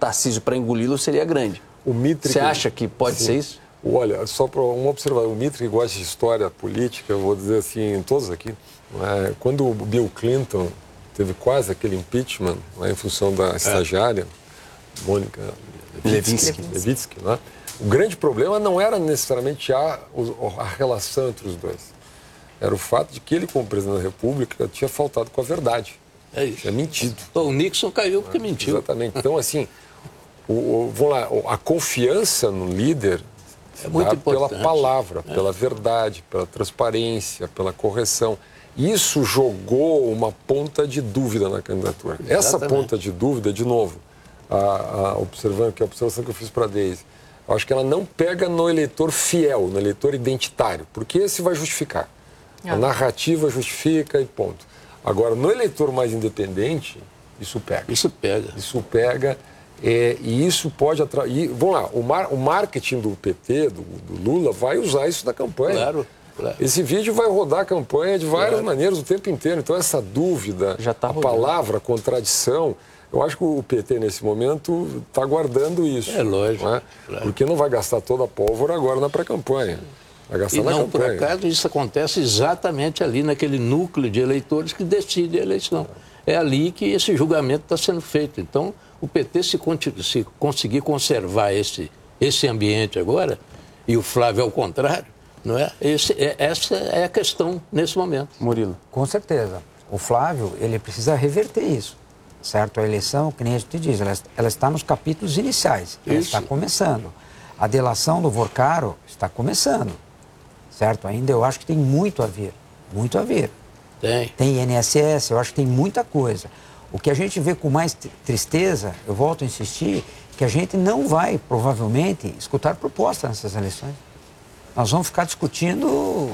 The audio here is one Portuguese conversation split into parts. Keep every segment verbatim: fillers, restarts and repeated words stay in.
Tarcísio para engoli-lo seria grande. O Mitre... Você acha que pode sim. ser isso? Olha, só para uma observação, o Mitre que gosta de história política, eu vou dizer assim, todos aqui, é, quando o Bill Clinton teve quase aquele impeachment, né, em função da estagiária, é. Mônica Lewinsky, Lewinsky, né? O grande problema não era necessariamente a, a relação entre os dois. Era o fato de que ele, como presidente da República, tinha faltado com a verdade. É isso. Tinha mentido. Então, o Nixon caiu porque mentiu. Exatamente. Então, assim, o, o, vamos lá, a confiança no líder é muito pela importante. palavra, é. pela verdade, pela transparência, pela correção. Isso jogou uma ponta de dúvida na candidatura. Exatamente. Essa ponta de dúvida, de novo, a, a, observando que a observação que eu fiz para a Deise, eu acho que ela não pega no eleitor fiel, no eleitor identitário, porque esse vai justificar. É. A narrativa justifica e ponto. Agora, no eleitor mais independente, isso pega. Isso pega. Isso pega é, e isso pode atrair... Vamos lá, o, mar, o marketing do P T, do, do Lula, vai usar isso na campanha. Claro, claro. Esse vídeo vai rodar a campanha de várias claro. maneiras o tempo inteiro. Então, essa dúvida, Já tá a rodando. palavra, a contradição... Eu acho que o P T, nesse momento, está guardando isso. É lógico. Não é? Claro. Porque não vai gastar toda a pólvora agora na pré-campanha. Vai gastar e na não, campanha. por acaso, isso acontece exatamente ali, naquele núcleo de eleitores que decide a eleição. É ali que esse julgamento está sendo feito. Então, o P T, se, se conseguir conservar esse, esse ambiente agora, e o Flávio ao contrário, não é? Esse, é, essa é a questão nesse momento. Murilo. Com certeza. O Flávio, ele precisa reverter isso. Certo? A eleição, que nem a gente diz, ela, ela está nos capítulos iniciais. Ela Isso. está começando. A delação do Vorcaro está começando. Certo? Ainda eu acho que tem muito a ver. Muito a ver. Tem. Tem I N S S, eu acho que tem muita coisa. O que a gente vê com mais tristeza, eu volto a insistir, que a gente não vai, provavelmente, escutar propostas nessas eleições. Nós vamos ficar discutindo...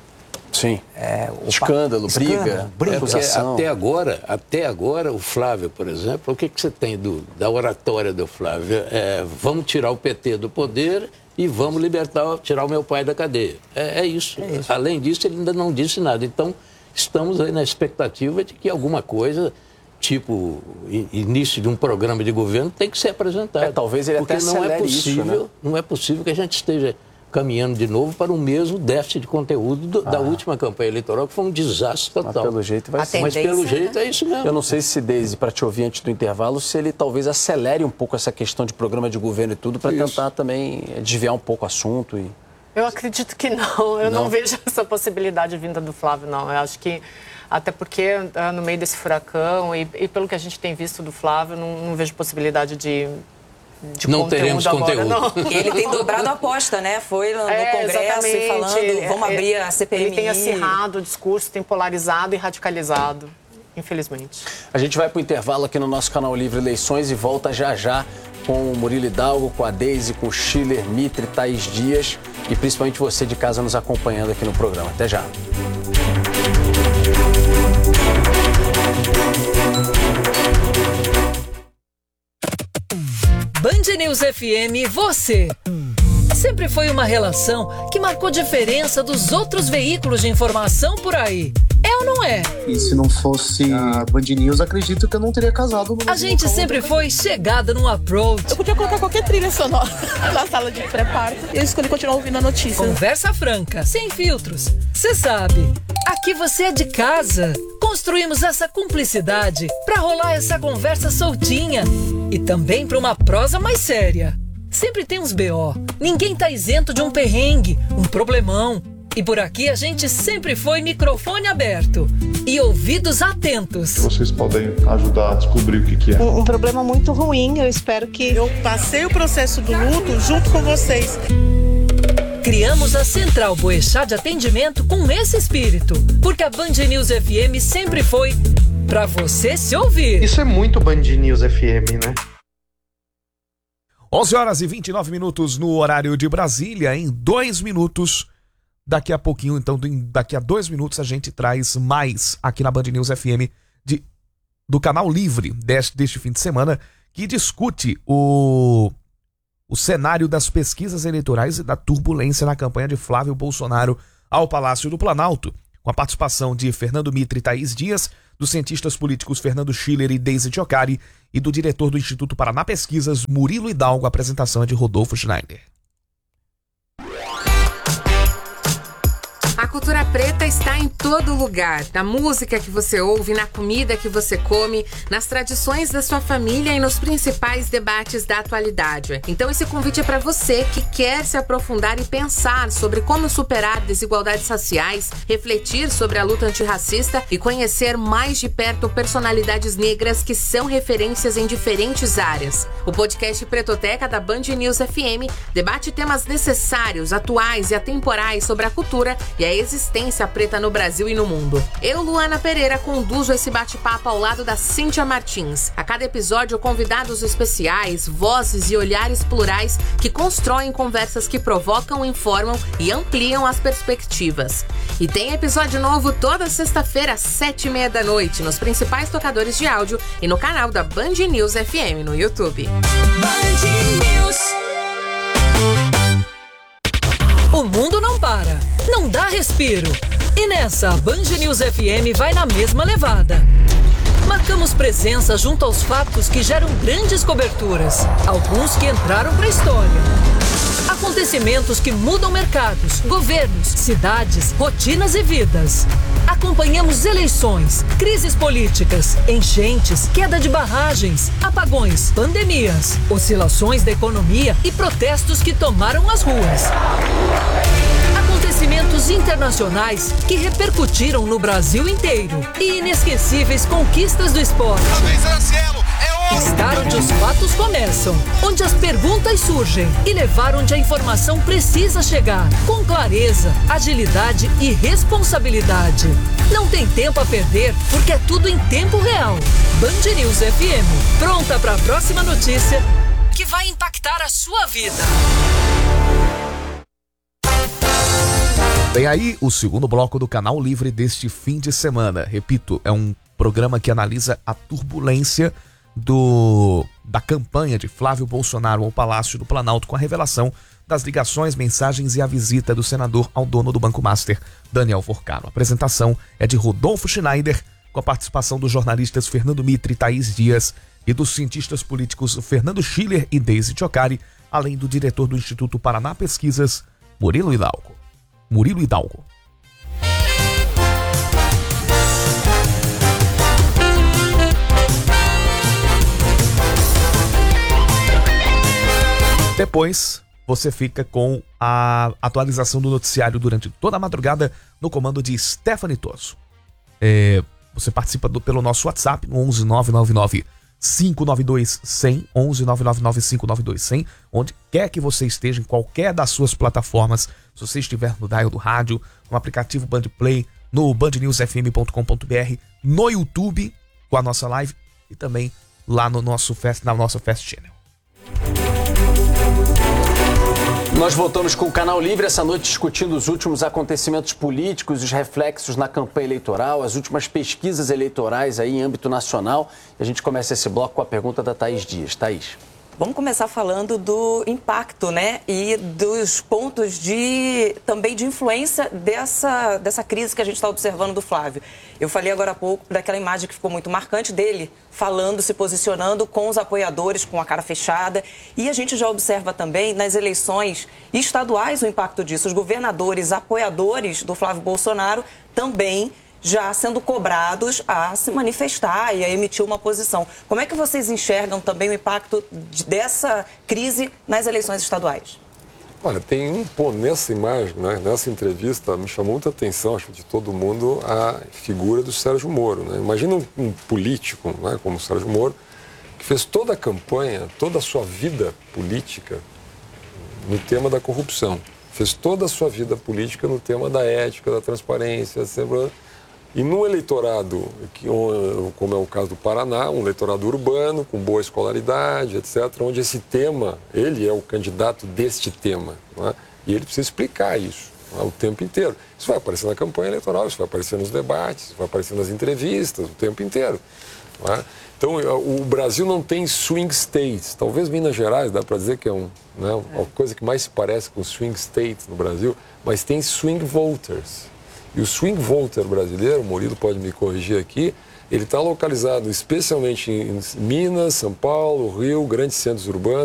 Sim. É, o escândalo, pa... briga, escândalo, briga. É porque até agora, até agora, o Flávio, por exemplo, o que, que você tem do, da oratória do Flávio? É, vamos tirar o P T do poder e vamos libertar, tirar o meu pai da cadeia. É, é, isso. é isso. Além disso, ele ainda não disse nada. Então, estamos aí na expectativa de que alguma coisa, tipo início de um programa de governo, tem que ser apresentado. É, talvez ele porque até não é possível, isso, né? Não é possível que a gente esteja caminhando de novo para o mesmo déficit de conteúdo do, ah. da última campanha eleitoral, que foi um desastre total. Mas pelo jeito vai ser. Mas pelo jeito é isso mesmo. Eu não sei se, Deise, para te ouvir antes do intervalo, se ele talvez acelere um pouco essa questão de programa de governo e tudo, para tentar também desviar um pouco o assunto. E... Eu acredito que não. Eu não, não vejo essa possibilidade vinda do Flávio, não. Eu acho que, até porque no meio desse furacão e, e pelo que a gente tem visto do Flávio, não, não vejo possibilidade de... De não teremos agora, conteúdo. Não. Ele tem dobrado a aposta, né? Foi no é, Congresso e falando, ele, vamos abrir a C P M I. Ele tem acirrado o discurso, tem polarizado e radicalizado, infelizmente. A gente vai para o intervalo aqui no nosso canal Livre Eleições e volta já já com o Murilo Hidalgo, com a Deise, com o Schiller, Mitre, Thaís Dias e principalmente você de casa nos acompanhando aqui no programa. Até já. Band News F M, você. Sempre foi uma relação que marcou diferença dos outros veículos de informação por aí. É ou não é? E se não fosse a Band News, acredito que eu não teria casado. A gente sempre foi chegada num approach. Eu podia colocar qualquer trilha sonora na sala de pré-parto. Eu escolhi continuar ouvindo a notícia. Conversa franca, sem filtros. Você sabe, aqui você é de casa. Construímos essa cumplicidade pra rolar essa conversa soltinha. E também pra uma prosa mais séria. Sempre tem uns B O. Ninguém tá isento de um perrengue, um problemão. E por aqui a gente sempre foi microfone aberto e ouvidos atentos. Vocês podem ajudar a descobrir o que, que é. Um, um problema muito ruim, eu espero que... Eu passei o processo do luto junto com vocês. Criamos a Central Boechat de atendimento com esse espírito, porque a Band News F M sempre foi pra você se ouvir. Isso é muito Band News F M, né? onze horas e vinte e nove minutos no horário de Brasília. Em dois minutos, daqui a pouquinho, então, daqui a dois minutos, a gente traz mais aqui na Band News F M de, do canal Livre deste, deste fim de semana, que discute o, o cenário das pesquisas eleitorais e da turbulência na campanha de Flávio Bolsonaro ao Palácio do Planalto, com a participação de Fernando Mitre e Thaís Dias. dos cientistas políticos Fernando Schiller e Deise Giocari e do diretor do Instituto Paraná Pesquisas, Murilo Hidalgo. A apresentação é de Rodolfo Schneider. A cultura preta está em todo lugar, na música que você ouve, na comida que você come, nas tradições da sua família e nos principais debates da atualidade. Então esse convite é para você que quer se aprofundar e pensar sobre como superar desigualdades raciais, refletir sobre a luta antirracista e conhecer mais de perto personalidades negras que são referências em diferentes áreas. O podcast Pretoteca da Band News F M debate temas necessários, atuais e atemporais sobre a cultura e a existência preta no Brasil e no mundo. Eu, Luana Pereira, conduzo esse bate-papo ao lado da Cíntia Martins. A cada episódio, convidados especiais, vozes e olhares plurais que constroem conversas que provocam, informam e ampliam as perspectivas. E tem episódio novo toda sexta-feira, às sete e meia da noite, nos principais tocadores de áudio e no canal da Band News F M no YouTube. Band News. O mundo não para, não dá respiro. E nessa, a Band News F M vai na mesma levada. Marcamos presença junto aos fatos que geram grandes coberturas, alguns que entraram para a história. Acontecimentos que mudam mercados, governos, cidades, rotinas e vidas. Acompanhamos eleições, crises políticas, enchentes, queda de barragens, apagões, pandemias, oscilações da economia e protestos que tomaram as ruas. Acontecimentos internacionais que repercutiram no Brasil inteiro e inesquecíveis conquistas do esporte. Estar onde os fatos começam, onde as perguntas surgem e levar onde a informação precisa chegar, com clareza, agilidade e responsabilidade. Não tem tempo a perder, porque é tudo em tempo real. Band News F M, pronta para a próxima notícia que vai impactar a sua vida. Vem aí o segundo bloco do Canal Livre deste fim de semana. Repito, é um programa que analisa a turbulência do, da campanha de Flávio Bolsonaro ao Palácio do Planalto com a revelação das ligações, mensagens e a visita do senador ao dono do Banco Master, Daniel Forcado. A apresentação é de Rodolfo Schneider, com a participação dos jornalistas Fernando Mitre e Thaís Dias e dos cientistas políticos Fernando Schiller e Deise Giocari, além do diretor do Instituto Paraná Pesquisas, Murilo Hidalgo. Murilo Hidalgo. Depois, você fica com a atualização do noticiário durante toda a madrugada no comando de Stephanie Tosso. É, você participa do, pelo nosso WhatsApp no onze nove nove nove cinco nove dois zero zero, onze nove nove nove cinco nove dois zero zero, onde quer que você esteja, em qualquer das suas plataformas. Se você estiver no dial do rádio, no aplicativo Band Play, no band news f m ponto com ponto b r, no YouTube com a nossa live e também lá no nosso fest, na nossa Fast Channel. Nós voltamos com o Canal Livre essa noite discutindo os últimos acontecimentos políticos, os reflexos na campanha eleitoral, as últimas pesquisas eleitorais aí em âmbito nacional. E a gente começa esse bloco com a pergunta da Thaís Dias. Thaís. Vamos começar falando do impacto, né, e dos pontos de também de influência dessa, dessa crise que a gente está observando do Flávio. Eu falei agora há pouco daquela imagem que ficou muito marcante dele, falando, se posicionando com os apoiadores, com a cara fechada. E a gente já observa também nas eleições estaduais o impacto disso. Os governadores, apoiadores do Flávio Bolsonaro também já sendo cobrados a se manifestar e a emitir uma posição. Como é que vocês enxergam também o impacto dessa crise nas eleições estaduais? Olha, tem um ponto nessa imagem, né, nessa entrevista, me chamou muita atenção, acho que de todo mundo, a figura do Sérgio Moro. Né? Imagina um, um político, né, como o Sérgio Moro, que fez toda a campanha, toda a sua vida política no tema da corrupção. Fez toda a sua vida política no tema da ética, da transparência, sempre... E no eleitorado, como é o caso do Paraná, um eleitorado urbano, com boa escolaridade, etcétera, onde esse tema, ele é o candidato deste tema, né? E ele precisa explicar isso, né, o tempo inteiro. Isso vai aparecer na campanha eleitoral, isso vai aparecer nos debates, isso vai aparecer nas entrevistas, o tempo inteiro. Né? Então, o Brasil não tem swing states. Talvez Minas Gerais, dá para dizer que é um, né, uma coisa que mais se parece com swing states no Brasil, mas tem swing voters. E o swing voter brasileiro, o Murilo pode me corrigir aqui, Ele está localizado especialmente em Minas, São Paulo, Rio, grandes centros urbanos.